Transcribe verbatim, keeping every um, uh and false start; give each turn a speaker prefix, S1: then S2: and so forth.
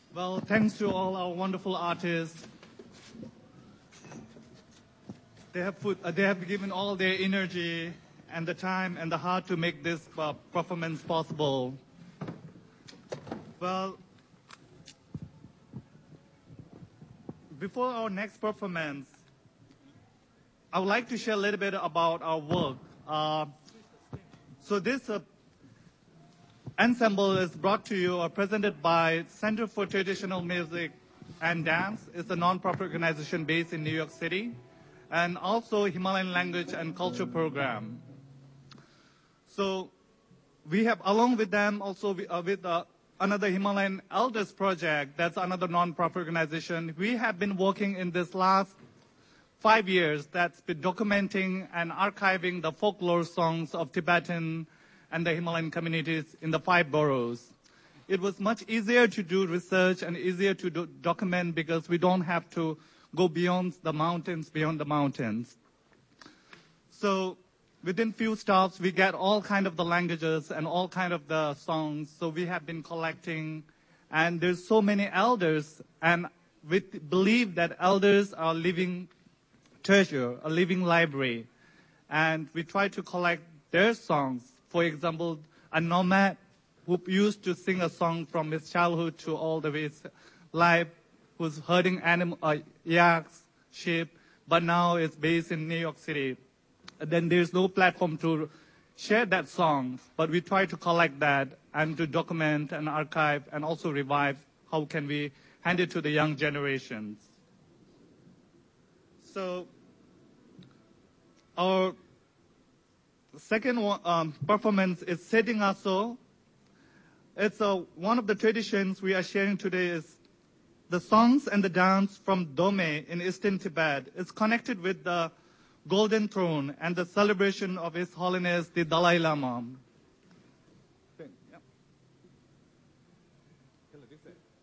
S1: Well, thanks to all our wonderful artists. They have put, uh, they have given all their energy and the time and the heart to make this uh, performance possible. Well, before our next performance, I would like to share a little bit about our work. Uh, so this uh, ensemble is brought to you or presented by Center for Traditional Music and Dance. It's a non-profit organization based in New York City, and also Himalayan Language and Culture Program. So we have, along with them, also uh, with uh, another Himalayan Elders Project, that's another non-profit organization. We have been working in this last five years that's been documenting and archiving the folklore songs of Tibetan and the Himalayan communities in the five boroughs. It was much easier to do research and easier to do document because we don't have to go beyond the mountains, beyond the mountains. So within few stops, we get all kind of the languages and all kind of the songs. So we have been collecting, and there's so many elders, and we believe that elders are living treasure, a living library. And we try to collect their songs. For example, a nomad who used to sing a song from his childhood to all the way his life, who's herding animal, uh, yaks, sheep, but now is based in New York City. Then there's no platform to share that song, but we try to collect that and to document and archive and also revive how can we hand it to the young generations. So our second um, performance is Setting Aso. It's a, one of the traditions we are sharing today is the songs and the dance from Dome in Eastern Tibet. It's connected with the Golden Throne and the celebration of His Holiness the Dalai Lama.